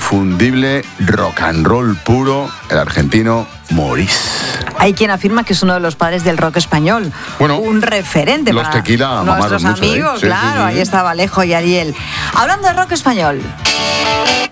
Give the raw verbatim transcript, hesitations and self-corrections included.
inconfundible rock and roll puro, el argentino Maurice. Hay quien afirma que es uno de los padres del rock español, bueno, un referente los para tequila nuestros mamaron mucho, amigos, ¿eh? Sí, claro, sí, sí. Ahí estaba Alejo y Ariel. Hablando de rock español.